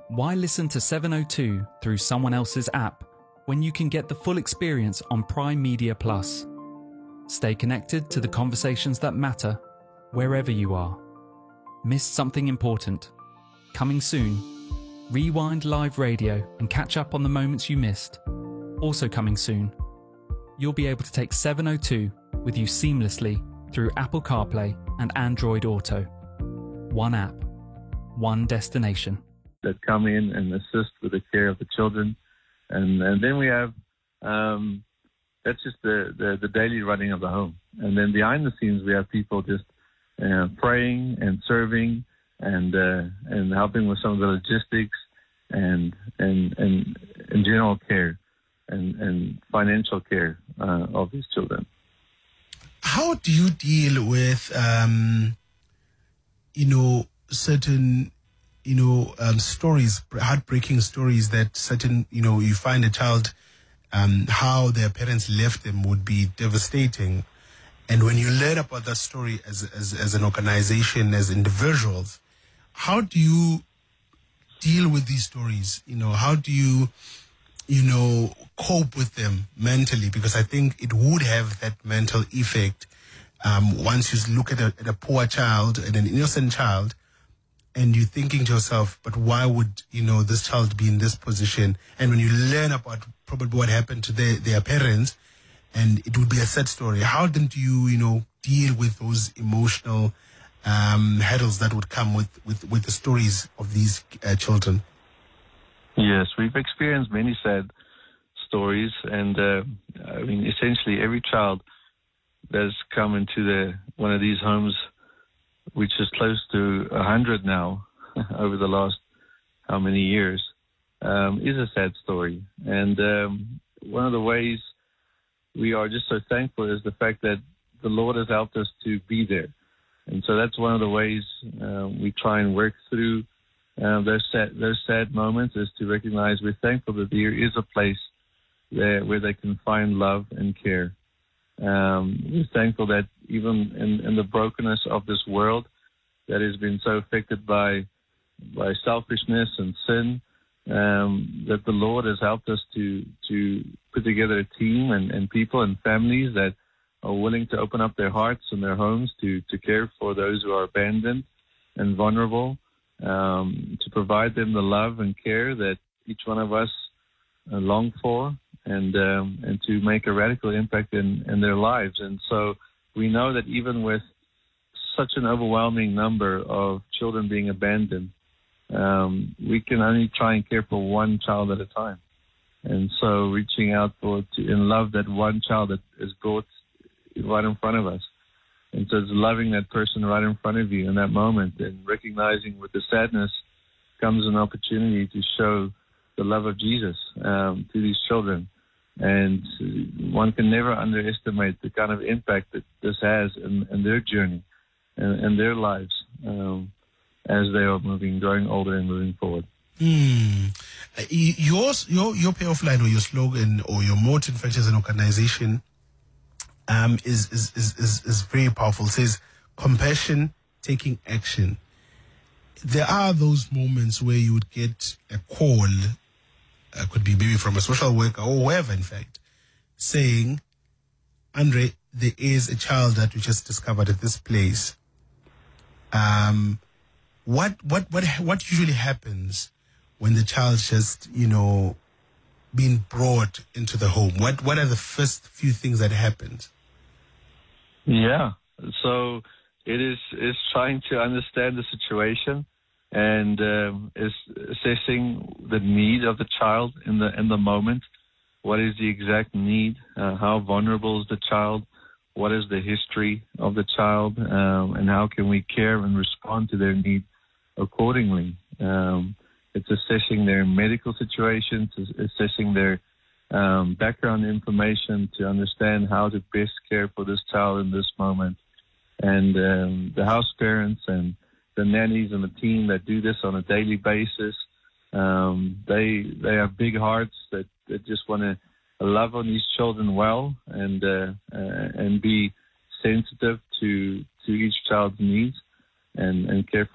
Why listen to 702 through someone else's app when you can get the full experience on Prime Media Plus? Stay connected to the conversations that matter wherever you are. Missed something important? Coming soon. Rewind live radio and catch up on the moments you missed. Also coming soon. You'll be able to take 702 with you seamlessly through Apple CarPlay and Android Auto. One app, one destination. That come in and assist with the care of the children. And then we have, that's just the daily running of the home. And then behind the scenes, we have people just praying and serving and helping with some of the logistics and general care and financial care of these children. How do you deal with, certain, stories, heartbreaking stories that certain, you find a child, how their parents left them would be devastating. And when you learn about that story as an organization, as individuals, how do you deal with these stories? How do you, cope with them mentally? Because I think it would have that mental effect once you look at a poor child and an innocent child, and you're thinking to yourself, but why would, this child be in this position? And when you learn about probably what happened to their parents, and it would be a sad story, how then do you, deal with those emotional hurdles that would come with the stories of these children? Yes, we've experienced many sad stories, and essentially every child that's come into one of these homes, which is close to 100 now over the last how many years, is a sad story. And one of the ways we are just so thankful is the fact that the Lord has helped us to be there. And so that's one of the ways we try and work through those sad moments, is to recognize we're thankful that there is a place there where they can find love and care. We're thankful that even in the brokenness of this world that has been so affected by selfishness and sin, that the Lord has helped us to put together a team and people and families that are willing to open up their hearts and their homes to care for those who are abandoned and vulnerable, to provide them the love and care that each one of us long for, and to make a radical impact in their lives. And so we know that even with such an overwhelming number of children being abandoned, we can only try and care for one child at a time. And so reaching out in love that one child that is brought right in front of us. And so it's loving that person right in front of you in that moment, and recognizing with the sadness comes an opportunity to show the love of Jesus to these children. And one can never underestimate the kind of impact that this has in their journey and their lives as they are growing older and moving forward. Your payoff line, or your slogan, or your motto, in fact, as an organization, is very powerful. It says, compassion, taking action. There are those moments where you would get a call, could be maybe from a social worker or whoever, in fact, saying, Andre, there is a child that we just discovered at this place. What usually happens when the child just, being brought into the home? What are the first few things that happens? Yeah, so it is trying to understand the situation and is assessing the need of the child in the moment. What is the exact need? How vulnerable is the child? What is the history of the child? And how can we care and respond to their need accordingly? It's assessing their medical situations, assessing their background information to understand how to best care for this child in this moment. And the house parents and the nannies and the team that do this on a daily basis, they have big hearts that just want to love on these children well and be sensitive to each child's needs and care for